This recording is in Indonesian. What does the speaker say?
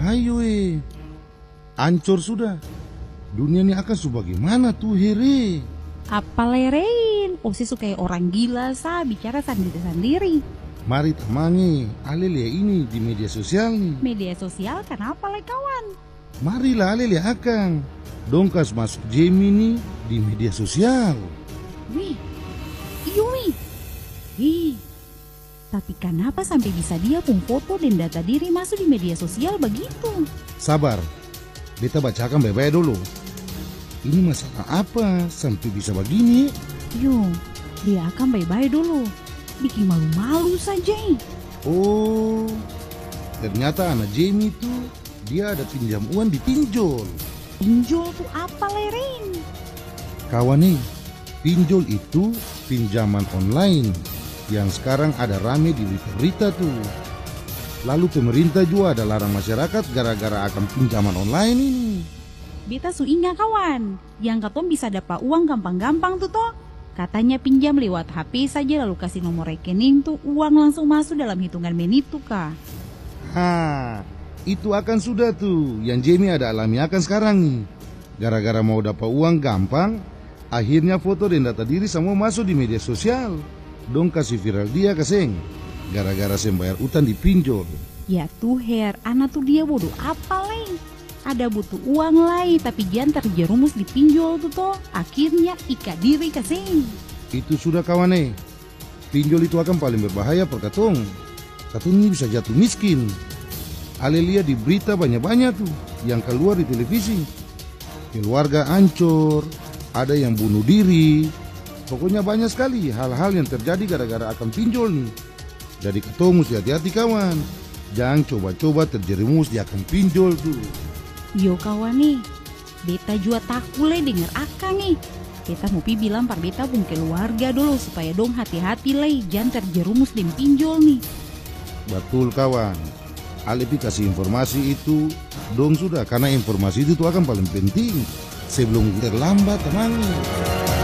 ayo ancur sudah. Dunia ini akan sebagaimana tuh here. Apa lerein? Osi suka orang gila bicara sendiri-sendiri. Mari temangi, ale lihat ini di media sosial nih. Media sosial kenapa kawan? Marilah ale lihat akang. Dongkas masuk Jamie nih di media sosial. Wih, iyo wih. Tapi kenapa sampai bisa dia pun foto dan data diri masuk di media sosial begitu? Sabar, beta bacakan baik-baik dulu. Ini masalah apa sampai bisa begini? Yo, dia akan baik-baik dulu. Bikin malu-malu saja. Oh, ternyata anak Jamie itu dia ada pinjam uang di pinjol. Pinjol tuh apa lerin? Kawan nih, pinjol itu pinjaman online yang sekarang ada rame di berita tuh. Lalu pemerintah juga ada larang masyarakat gara-gara akan pinjaman online ini. Beta su ingat kawan, yang katong bisa dapat uang gampang-gampang tuh toh. Katanya pinjam lewat HP saja lalu kasih nomor rekening tuh uang langsung masuk dalam hitungan menit tuh kak. Itu akan sudah tuh yang Jamie ada alami akan sekarang nih. Gara-gara mau dapat uang gampang, akhirnya foto dan data diri semua masuk di media sosial. Dong kasih viral dia keseng, gara-gara saya bayar utang di pinjol. Ya tuh anak tuh dia bodoh apa leh? Ada butuh uang lain tapi jangan terjerumus di pinjol tuh toh. Akhirnya ikat diri keseng. Itu sudah kawan pinjol itu akan paling berbahaya per katong. Katong ini bisa jatuh miskin. Ale lihat di berita banyak-banyak tuh yang keluar di televisi. Keluarga hancur, ada yang bunuh diri. Pokoknya banyak sekali hal-hal yang terjadi gara-gara akan pinjol nih. Jadi katong mesti hati-hati kawan. Jangan coba-coba terjerumus di akan pinjol tuh. Yo kawan nih, beta juga takut denger akang nih. Beta mau bilang par beta pun keluarga dulu supaya dong hati-hati jangan terjerumus di pinjol nih. Betul kawan. Alepi kasih informasi itu dong sudah, karena informasi itu akan paling penting sebelum terlambat teman.